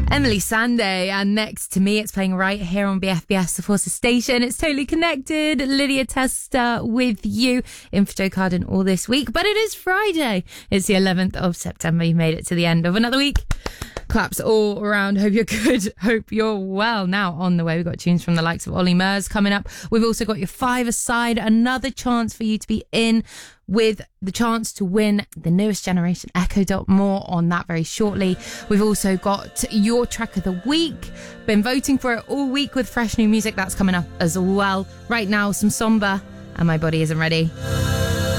Emily Sandé, and next to me, it's playing right here on BFBS, the Forces Station. It's Totally Connected. Lydia Testa with you in for Joe Carden all this week. But it is Friday. It's the 11th of September. You made it to the end of another week. Claps all around. Hope you're good. Hope you're well. Now, on the way, we've got tunes from the likes of Ollie Murs coming up. We've also got your five-a-side, another chance for you to be in with the chance to win the newest generation Echo Dot. More on that very shortly. We've also got your track of the week. Been voting for it all week with fresh new music. That's coming up as well. Right now, some Somber and My Body Isn't Ready.